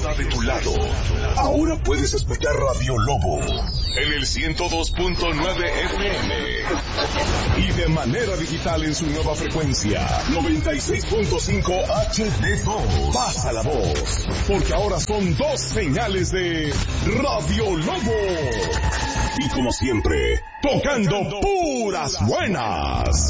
está de tu lado. Ahora puedes escuchar Radio Lobo en el 102.9 FM y de manera digital en su nueva frecuencia 96.5 HD2. Pasa la voz, porque ahora son 2 señales de Radio Lobo. Y como siempre, tocando puras buenas.